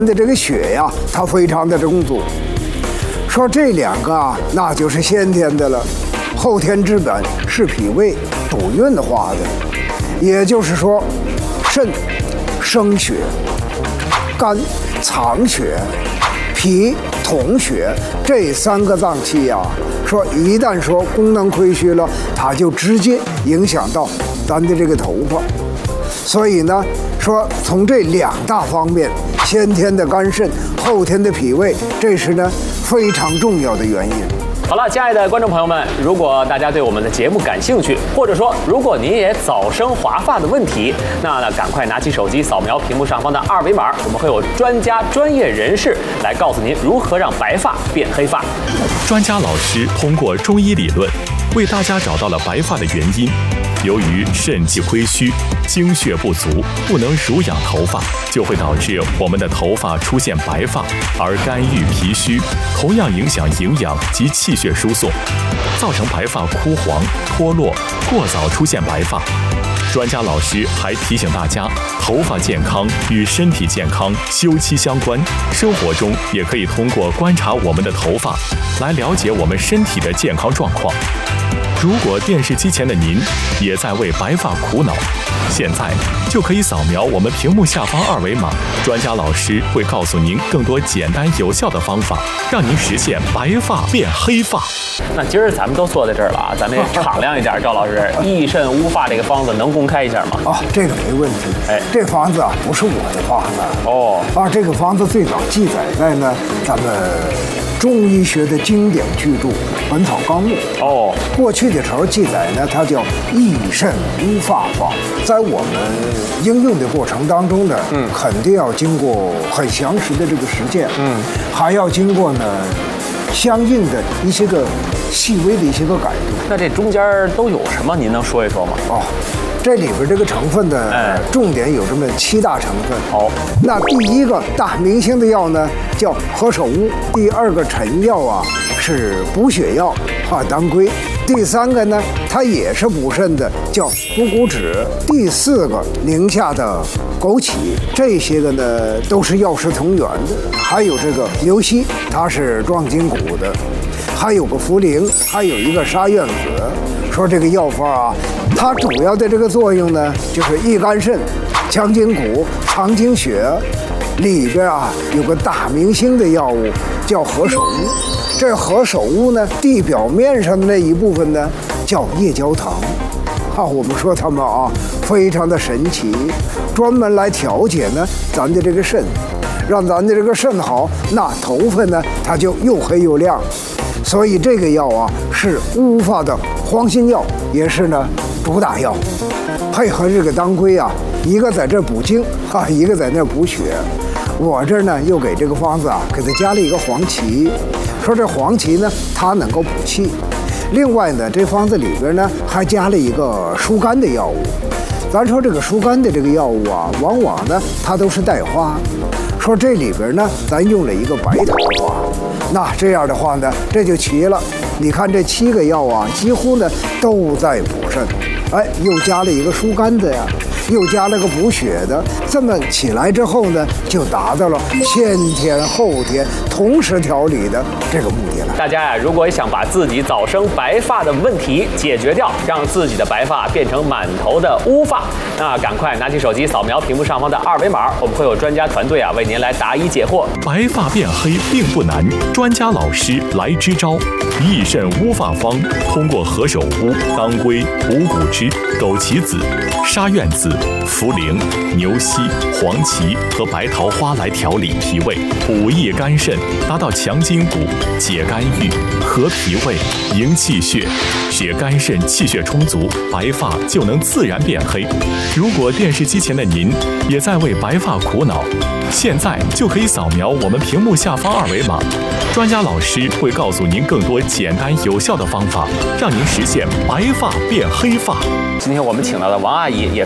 的这个血呀，它非常的充足。说这两个啊，那就是先天的了。后天之本是脾胃堵运化的，也就是说，肾生血，肝藏血，脾统血，这3个脏器呀，说一旦说功能亏虚了，它就直接影响到咱的这个头发。所以呢，说从这2大方面，先天的肝肾，后天的脾胃，这是呢非常重要的原因。 好了，亲爱的观众朋友们，如果大家对我们的节目感兴趣，或者说如果您也早生华发的问题，那赶快拿起手机扫描屏幕上方的2维码，我们会有专家专业人士来告诉您如何让白发变黑发。 专家老师通过中医理论为大家找到了白发的原因。由于肾气亏虚，精血不足，不能濡养头发，就会导致我们的头发出现白发，而肝郁脾虚同样影响营养及气血输送，造成白发枯黄、脱落，过早出现白发。专家老师还提醒大家，头发健康与身体健康休戚相关，生活中也可以通过观察我们的头发来了解我们身体的健康状况。如果电视机前的您也在为白发苦恼，现在就可以扫描我们屏幕下方2维码，专家老师会告诉您更多简单有效的方法，让您实现白发变黑发。 那今儿咱们都坐在这儿了啊，咱们也敞亮一点，赵老师，益肾乌发这个方子能公开一下吗？ 啊，这个没问题。 哎， 这方子啊不是我的方子哦， 这个方子最早记载在呢咱们中医学的经典巨著《本草纲目》 哦。 过去的时候记载呢，它叫益肾乌发方。在我们应用的过程当中呢，肯定要经过很详实的这个实践，还要经过呢相应的一些个细微的一些个改动。 那这中间都有什么？您能说一说吗？ 哦，这里边这个成分呢，重点有这么7大成分。 好， 那第1个大明星的药呢叫何首乌，第2个臣药啊是补血药当归，第3个呢它也是补肾的，叫补骨脂，第4个宁夏的枸杞，这些个呢都是药食同源的。还有这个牛膝，它是壮筋骨的，还有个茯苓，还有一个沙苑子。说这个药方啊，它主要的这个作用呢，就是益肝肾、强筋骨、藏精血。里边啊有个大明星的药物叫何首乌。这何首乌呢，地表面上的那一部分呢叫夜交糖。我们说它们啊非常的神奇，专门来调节呢咱的这个肾，让咱的这个肾好，那头发呢它就又黑又亮。所以这个药啊是乌发的黄心药，也是呢主打药。配合这个当归啊，一个在这补精一个在那补血。我这儿呢又给这个方子啊给它加了一个黄芪，说这黄芪呢它能够补气。另外呢，这方子里边呢还加了一个疏肝的药物。咱说这个疏肝的这个药物啊，往往呢它都是带花。说这里边呢咱用了一个白桃花，那这样的话呢这就齐了。你看这7个药啊，几乎呢都在补肾，又加了一个疏肝的呀，又加了个补血的，这么起来之后呢，就达到了先天后天同时调理的这个目的了。 大家呀，如果想把自己早生白发的问题解决掉，让自己的白发变成满头的乌发，那赶快拿起手机扫描屏幕上方的2维码，我们会有专家团队啊为您来答疑解惑。 白发变黑并不难，专家老师来支招。益肾乌发方通过何首乌、当归、补骨脂、枸杞子、沙苑子、茯苓、牛膝、黄芪和白桃花来调理脾胃，补益肝肾，达到强筋骨、解肝郁、和脾胃、营气血，使肝肾气血充足，白发就能自然变黑。如果电视机前的您也在为白发苦恼，现在就可以扫描我们屏幕下方2维码，专家老师会告诉您更多简单有效的方法，让您实现白发变黑发。 今天我们请到的王阿姨也是来求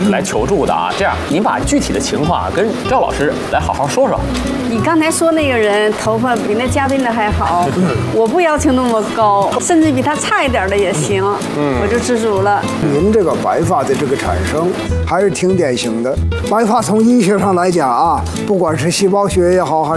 助的啊。这样，您把具体的情况啊跟赵老师来好好说说。 你刚才说那个人头发比那嘉宾的还好，我不要求那么高，甚至比他差一点的也行，我就知足了。 您这个白发的这个产生还是挺典型的。白发从医学上来讲啊，不管是细胞学也好，还